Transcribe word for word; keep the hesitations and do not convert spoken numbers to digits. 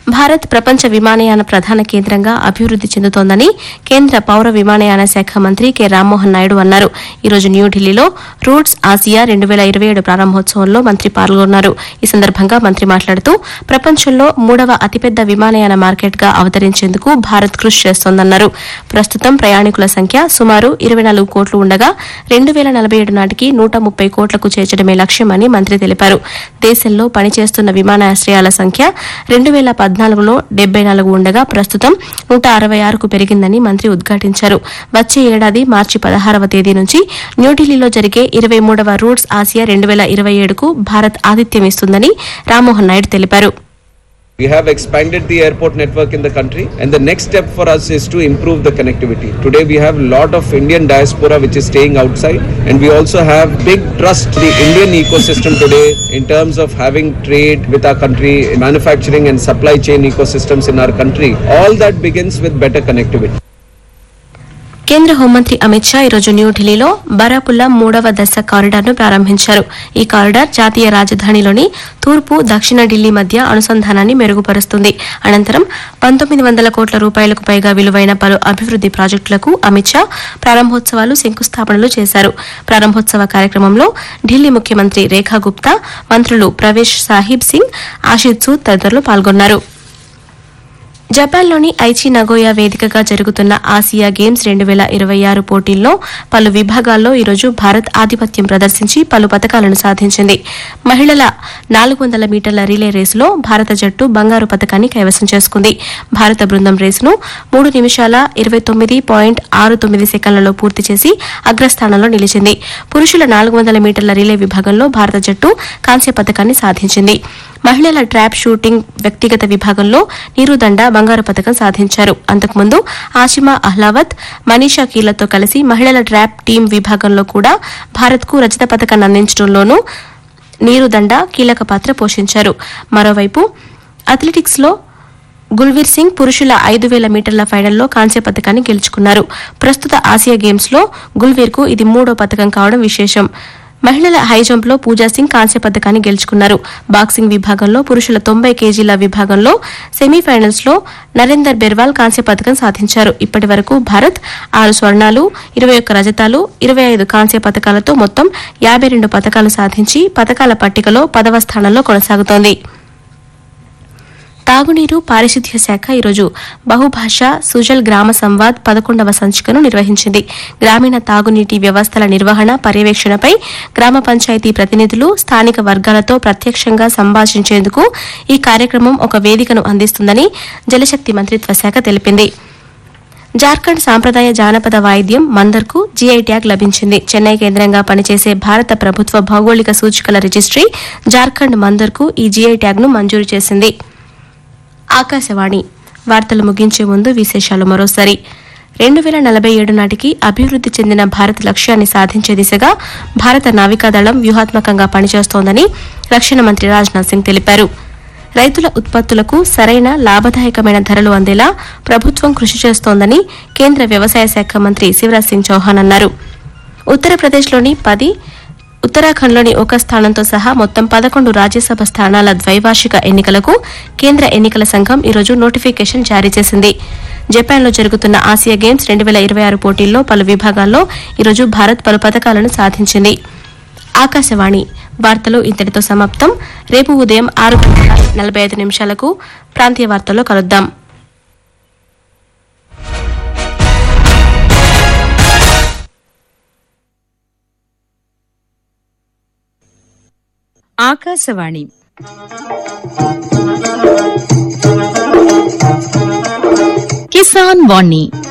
భారత్ ప్రపంచ విమానయాన ప్రధాన కేంద్రంగా అభివృద్ది చెందుతోందని కేంద్ర పౌర విమానయాన శాఖ మంత్రి కె రామ్మోహన్ నాయుడు అన్నారు. ఈ రోజు న్యూఢిల్లీలో రూట్స్ ఆసియా రెండు వేల ఇరవై ఏడు ప్రారంభోత్సవంలో మంత్రి పాల్గొన్నారు. ఈ సందర్భంగా మంత్రి మాట్లాడుతూ ప్రపంచంలో మూడవ అతిపెద్ద విమానయాన మార్కెట్గా అవతరించేందుకు భారత్ కృషి చేస్తోందన్నారు. ప్రస్తుతం ప్రయాణికుల సంఖ్య సుమారు ఇరవై నాలుగు కోట్లు ఉండగా రెండు వేల నలభై ఏడు నాటికి నూట ముప్పై కోట్లకు చేర్చడమే లక్ష్యమని మంత్రి తెలిపారు. దేశంలో పనిచేస్తున్న విమానాశ్రయాల సంఖ్య రెండు వేల పద్నాలుగులో డెబ్బై నాలుగు ఉండగా ప్రస్తుతం నూట అరవై ఆరుకు పెరిగిందని మంత్రి ఉద్ఘాటించారు. వచ్చే ఏడాది మార్చి పదహారవ తేదీ నుంచి న్యూఢిల్లీలో జరిగే ఇరవై మూడవ రూట్స్ ఆసియా రెండు వేల ఇరవై ఏడుకు భారత్ ఆతిథ్యం ఇస్తుందని రామ్మోహన్ నాయుడు తెలిపారు. We have expanded the airport network in the country, and the next step for us is to improve the connectivity. Today we have a lot of Indian diaspora which is staying outside, and we also have big trust in the Indian ecosystem today in terms of having trade with our country, manufacturing and supply chain ecosystems in our country. All that begins with better connectivity. కేంద్ర హోంమంత్రి అమిత్ షా ఈరోజు న్యూఢిల్లీలో బారాపుల్లా మూడవ దశ కారిడార్ను ప్రారంభించారు. ఈ corridor జాతీయ రాజధానిలోని తూర్పు దక్షిణ ఢిల్లీ మధ్య అనుసంధానాన్ని మెరుగుపరుస్తుంది. అనంతరం పంతొమ్మిది వందల కోట్ల రూపాయలకు పైగా విలువైన పలు అభివృద్ది ప్రాజెక్టులకు అమిత్ షా ప్రారంభోత్సవాలు శంకుస్థాపనలు చేశారు. ప్రారంభోత్సవ కార్యక్రమంలో ఢిల్లీ ముఖ్యమంత్రి రేఖా గుప్తా, మంత్రులు ప్రవేశ్ సాహిబ్ సింగ్, ఆషిద్ సూద్ తదితరులు పాల్గొన్నారు. జపాన్లోని ఐచి నగోయా వేదికగా జరుగుతున్న ఆసియా గేమ్స్ రెండు వేల ఇరవై ఆరు పోటీల్లో పలు విభాగాల్లో ఈరోజు భారత్ ఆధిపత్యం ప్రదర్శించి పలు పతకాలను సాధించింది. మహిళల నాలుగు వందల మీటర్ల రిలే రేసులో భారత జట్టు బంగారు పతకాన్ని కైవసం చేసుకుంది. భారత బృందం రేసును మూడు నిమిషాల ఇరవై తొమ్మిది పాయింట్ ఆరు తొమ్మిది సెకండ్లలో పూర్తి చేసి అగ్రస్థానంలో నిలిచింది. పురుషుల నాలుగు వందల మీటర్ల రిలే విభాగంలో భారత జట్టు కాంస్య పతకాన్ని సాధించింది. మహిళల ట్రాప్ షూటింగ్ వ్యక్తిగత విభాగంలో నీరుదండ బంగారు పతకం సాధించారు. అంతకుముందు ఆసిమా అహ్లావత్, మనీషా కీలతో కలిసి మహిళల ట్రాప్ టీం విభాగంలో కూడా భారత్కు రజత పతకాన్ని అందించడంలోనూ నీరుదండ కీలక పాత్ర పోషించారు. మరోవైపు అథ్లెటిక్స్ లో గుల్వీర్ సింగ్ పురుషుల ఐదు వేల మీటర్ల ఫైనల్లో కాంస్య పతకాన్ని గెలుచుకున్నారు. ప్రస్తుత ఆసియా గేమ్స్ లో గుల్వీర్ కు ఇది మూడో పతకం కావడం విశేషం. మహిళల హైజంప్ లో పూజా సింగ్ కాంస్య పతకాన్ని గెలుచుకున్నారు. బాక్సింగ్ విభాగంలో పురుషుల తొంభై కేజీల విభాగంలో సెమీఫైనల్స్ లో నరేందర్ బెర్వాల్ కాంస్య పతకం సాధించారు. ఇప్పటి వరకు భారత్ ఆరు స్వర్ణాలు, ఇరవై ఒక్క రజతాలు, ఇరవై ఐదు కాంస్య పతకాలతో మొత్తం యాభై రెండు పతకాలు సాధించి పతకాల పట్టికలో పదవ స్థానంలో కొనసాగుతోంది. తాగునీరు, పారిశుద్ధ్య శాఖ ఈరోజు బహుభాషా సుజల్ గ్రామ సంవాద్ పదకొండవ సంచికను నిర్వహించింది. గ్రామీణ తాగునీటి వ్యవస్థల నిర్వహణ, పర్యవేక్షణపై గ్రామ పంచాయతీ ప్రతినిధులు, స్థానిక వర్గాలతో ప్రత్యక్షంగా సంభాషించేందుకు ఈ కార్యక్రమం ఒక వేదికను అందిస్తుందని జలశక్తి మంత్రిత్వ శాఖ తెలిపింది. జార్ఖండ్ సాంప్రదాయ జానపద వాయిద్యం మందర్కు జీఐ ట్యాగ్ లభించింది. చెన్నై కేంద్రంగా పనిచేసే భారత ప్రభుత్వ భౌగోళిక సూచికల రిజిస్ట్రీ జార్ఖండ్ మందర్కు ఈ జీఐ ట్యాగ్ను మంజూరు చేసింది. ఆకాశవాణి వార్తలు ముగించే ముందు విశేషాలు మరోసారి. రెండు వేల నలభై ఏడు నాటికి అభివృద్ది చెందిన భారత్ లక్ష్యాన్ని సాధించే దిశగా భారత నావికాదళం వ్యూహాత్మకంగా పనిచేస్తోందని రక్షణ మంత్రి రాజ్నాథ్ సింగ్ తెలిపారు. రైతుల ఉత్పత్తులకు సరైన లాభదాయకమైన ధరలు అందేలా ప్రభుత్వం కృషి చేస్తోందని కేంద్ర వ్యవసాయ శాఖ మంత్రి శివరాజ్ సింగ్ చౌహాన్ అన్నారు. ఉత్తరప్రదేశ్లోని పది, ఉత్తరాఖండ్లోని ఒక స్థానంతో సహా మొత్తం పదకొండు రాజ్యసభ స్థానాల ద్వైవార్షిక ఎన్నికలకు కేంద్ర ఎన్నికల సంఘం ఈరోజు నోటిఫికేషన్ జారీ చేసింది. జపాన్లో జరుగుతున్న ఆసియా గేమ్స్ రెండు వేల ఇరవై ఆరు పోటీల్లో పలు విభాగాల్లో ఈరోజు భారత్ పలు పతకాలను సాధించింది. ఆకాశవాణి వార్తలు ఇంతటితో సమాప్తం. రేపు ఉదయం ఆరు గంటల నలభై ఐదు నిమిషాలకు ప్రాంతీయ వార్తల్లో కలుద్దాం. ఆకాశవాణి కిసాన్ వాణి